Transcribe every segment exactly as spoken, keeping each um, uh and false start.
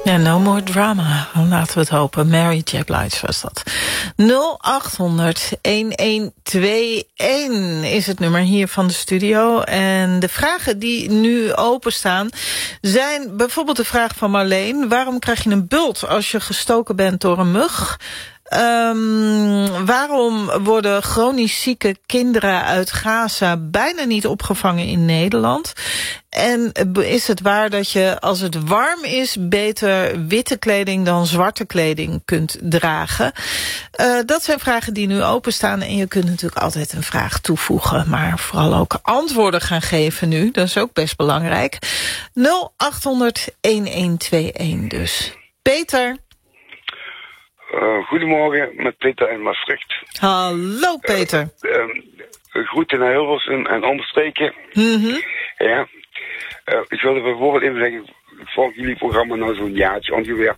Ja, no more drama. Laten we het hopen. Mary J. Blige was dat. nul acht honderd een een twee een is het nummer hier van de studio. En de vragen die nu openstaan zijn bijvoorbeeld de vraag van Marleen. Waarom krijg je een bult als je gestoken bent door een mug? Um, waarom worden chronisch zieke kinderen uit Gaza bijna niet opgevangen in Nederland? En is het waar dat je, als het warm is, beter witte kleding dan zwarte kleding kunt dragen? Uh, dat zijn vragen die nu openstaan. En je kunt natuurlijk altijd een vraag toevoegen, maar vooral ook antwoorden gaan geven nu. Dat is ook best belangrijk. nul acht honderd een een twee een dus. Peter. Uh, goedemorgen, met Peter in Maastricht. Hallo Peter. Uh, uh, groeten naar Hilversum en omstreken. Mm-hmm. Ja. Uh, ik wilde bijvoorbeeld even zeggen, ik volg jullie programma nou zo'n jaartje ongeveer.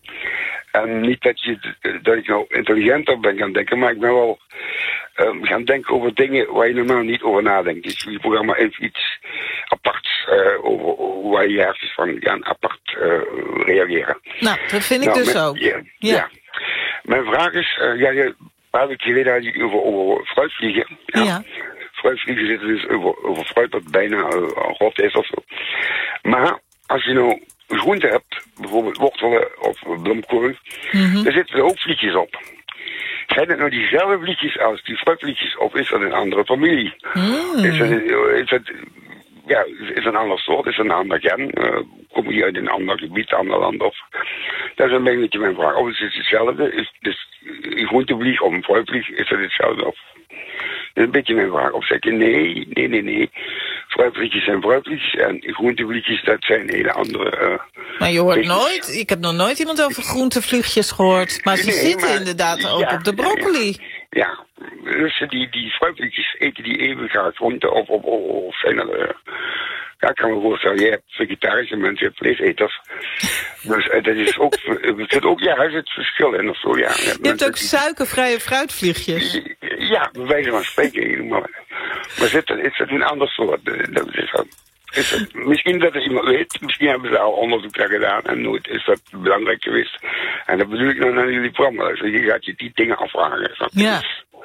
En niet dat, je, dat ik nou intelligenter ben gaan denken, maar ik ben wel uh, gaan denken over dingen waar je normaal niet over nadenkt. Dus jullie programma heeft iets aparts uh, over, over waar je ergens van gaan apart uh, reageren. Nou, dat vind ik nou, dus met, ook. Ja. ja. ja. Mijn vraag is, uh, ja, een paar weken geleden had je over, over fruitvliegen. Ja. ja. Fruitvliegen zitten dus over, over fruit dat bijna uh, rot is of zo. Maar als je nou groente hebt, bijvoorbeeld wortelen of bloemkool, mm-hmm. daar zitten er ook vliegjes op. Zijn het nou diezelfde vliegjes als die fruitvliegjes of is dat een andere familie? Mm. Is het, is het, ja, is een ander soort, is een ander gen? Uh, kom je uit een ander gebied, een ander land? Of, dat is een beetje mijn vraag. Of is het hetzelfde? Is dus een groentevlieg of een fruitvlieg, is het hetzelfde? Of, dat is een beetje mijn vraag. Of zeg je nee, nee, nee, nee. Fruitvliegjes zijn fruitvliegjes en groentevliegjes, dat zijn hele andere... Uh, maar je hoort nooit, ik heb nog nooit iemand over groentevliegjes gehoord. Maar ze nee, zitten maar, inderdaad ja, ook op de broccoli. Ja, ja. Dus die, die fruitvliegjes eten die even graag groente of, of, of, of zijn er... Uh, ja, ik kan me voorstellen, je hebt vegetarische mensen, je hebt vleeseters. Dus uh, dat is ook, er zit ook, ja, er zit verschil in of zo, ja. Je hebt, je hebt ook die, suikervrije fruitvliegjes. Ja, bij wijze van spreken. Maar, maar zit er, is het een ander soort? Dat is dat, is het, misschien dat er iemand weet, misschien hebben ze al onderzoek naar gedaan en nooit is dat belangrijk geweest. En dat bedoel ik nou naar jullie programma. Dus je gaat je die dingen afvragen. Ja.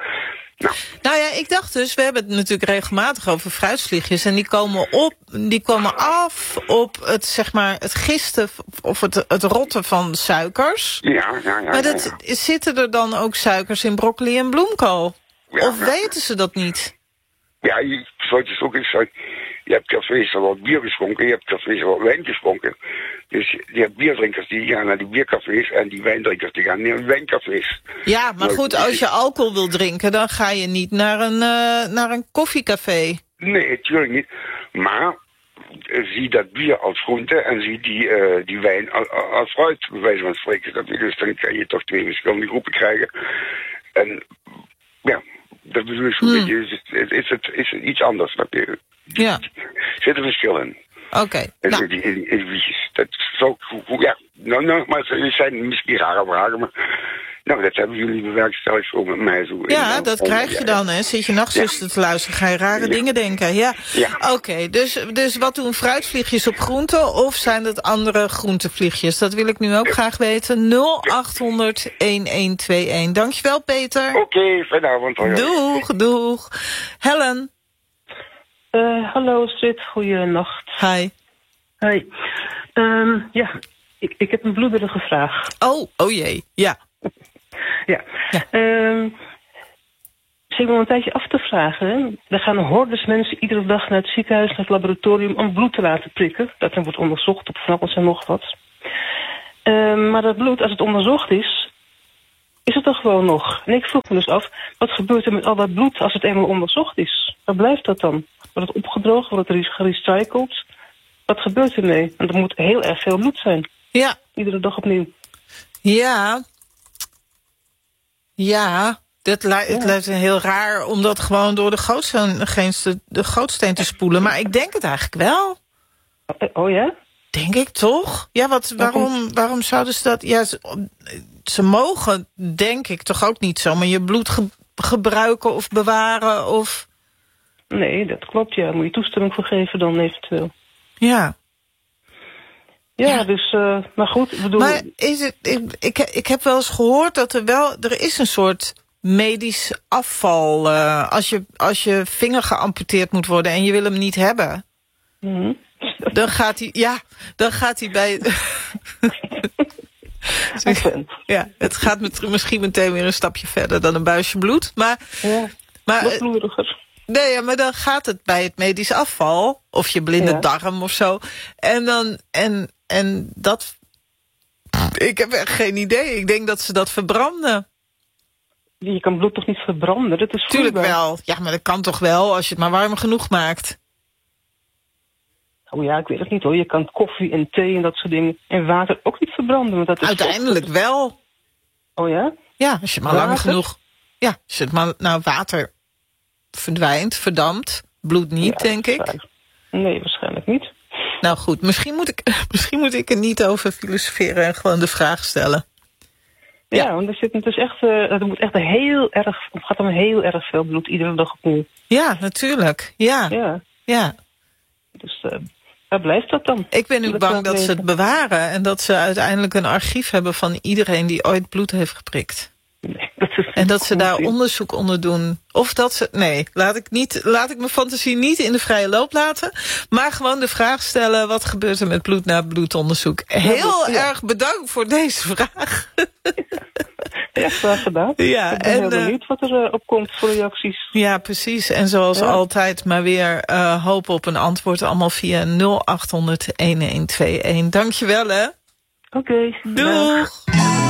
Nou. nou ja, ik dacht dus, we hebben het natuurlijk regelmatig over fruitvliegjes. En die komen op, die komen af op het, zeg maar, het gisten of het, het rotten van suikers. Ja, ja, ja. Maar dat, ja, ja. zitten er dan ook suikers in broccoli en bloemkool? Ja, of ja. weten ze dat niet? Ja, je zou dus ook eens zeggen, je hebt cafés waar wat bier geschonken, je hebt cafés waar wat wijn geschonken. Dus je hebt bierdrinkers die gaan naar die biercafés en die wijndrinkers die gaan naar die wijncafés. Ja, maar nou, goed, als je alcohol wil drinken, dan ga je niet naar een, uh, naar een koffiecafé. Nee, natuurlijk niet. Maar uh, zie dat bier als groente en zie die, uh, die wijn als, als fruit, bij wijze van spreken. Dus dan kan je toch twee verschillende groepen krijgen. En ja, dat bedoel ik zo'n hmm. beetje. Is het, is, het, is het iets anders? Dat je, ja. Er zit een verschil in. Oké. Okay, nou. Die, die, die, die, dat is zo, ja, nou, nou, maar het zijn misschien rare vragen, maar nou, dat hebben jullie bewerkstelligd zo met mij. Zo ja, in, dat om, krijg je ja, dan, hè. Zit je nachtzuster ja. te luisteren, ga je rare ja. dingen denken. Ja, ja. Oké, okay, dus, dus wat doen fruitvliegjes op groente of zijn het andere groentevliegjes? Dat wil ik nu ook ja. graag weten. nul acht honderd een een twee een. Dankjewel, Peter. Oké, okay, fijne avond. Hoi. Doeg, doeg. Helen. Uh, hallo, Astrid. Goeienacht. Hi. Hi. Um, ja, ik, ik heb een bloederige vraag. Oh, oh jee, ja. ja. ja. Um, ik zit me een tijdje af te vragen. Er gaan hordes mensen iedere dag naar het ziekenhuis, naar het laboratorium om bloed te laten prikken. Dat dan wordt onderzocht op van alles en nog wat. Um, maar dat bloed, als het onderzocht is, is het er gewoon nog. En ik vroeg me dus af, wat gebeurt er met al dat bloed als het eenmaal onderzocht is? Waar blijft dat dan? Wordt het opgedroogd? Wordt het gerecycled? Wat gebeurt ermee? Want er moet heel erg veel bloed zijn. Ja. Iedere dag opnieuw. Ja. Ja. Dat li- ja. Het lijkt heel raar om dat gewoon door de gootsteen, de gootsteen te spoelen. Maar ik denk het eigenlijk wel. Oh ja? Denk ik toch? Ja, wat, waarom, waarom zouden ze dat... Ja, ze, ze mogen, denk ik, toch ook niet zomaar je bloed ge- gebruiken of bewaren of... Nee, dat klopt, ja. Daar moet je toestemming voor geven dan eventueel. Ja. Ja, Ja. dus, uh, maar goed, ik bedoel... Maar is het, ik, ik, ik heb wel eens gehoord dat er wel... Er is een soort medisch afval. Uh, als, je, als je vinger geamputeerd moet worden en je wil hem niet hebben... Mm-hmm. Dan gaat hij... Ja, dan gaat hij bij... Ja, het gaat met, misschien meteen weer een stapje verder dan een buisje bloed. Maar, ja, maar, wat bloediger. Nee, ja, maar dan gaat het bij het medisch afval. Of je blinde ja. darm of zo. En dan... En, en dat... Ik heb echt geen idee. Ik denk dat ze dat verbranden. Je kan bloed toch niet verbranden? Dat is Tuurlijk vloeibaar. wel. Ja, maar dat kan toch wel als je het maar warm genoeg maakt. Oh ja, ik weet het niet hoor. Je kan koffie en thee en dat soort dingen. En water ook niet verbranden. Want dat is Uiteindelijk vochtig. wel. Oh ja? Ja, als je het maar Water? lang genoeg... Ja, als je het maar... Nou, water verdwijnt, verdampt. Bloed niet, Ja, denk ik. Nee, waarschijnlijk niet. Nou goed, misschien moet, ik, misschien moet ik er niet over filosoferen en gewoon de vraag stellen. Ja, Ja. want er, zit, het is echt, uh, er moet echt heel erg, het gaat om heel erg veel bloed iedere dag opnieuw. Ja, natuurlijk. Ja, Ja. ja. Dus uh, waar blijft dat dan? Ik ben nu bang dat ze het bewaren en dat ze uiteindelijk een archief hebben van iedereen die ooit bloed heeft geprikt. Nee, dat is En dat ze daar onzin. onderzoek onder doen. Of dat ze... Nee, laat ik, niet, laat ik mijn fantasie niet in de vrije loop laten. Maar gewoon de vraag stellen... wat gebeurt er met bloed na bloedonderzoek? Heel ja. erg bedankt voor deze vraag. Ja, graag gedaan. Ja, ik ben en, heel benieuwd wat er uh, op komt voor reacties. Ja, precies. En zoals ja. altijd maar weer uh, hopen op een antwoord. Allemaal via nul acht honderd, een een twee een. Dankjewel, hè. Oké. Okay, Doeg.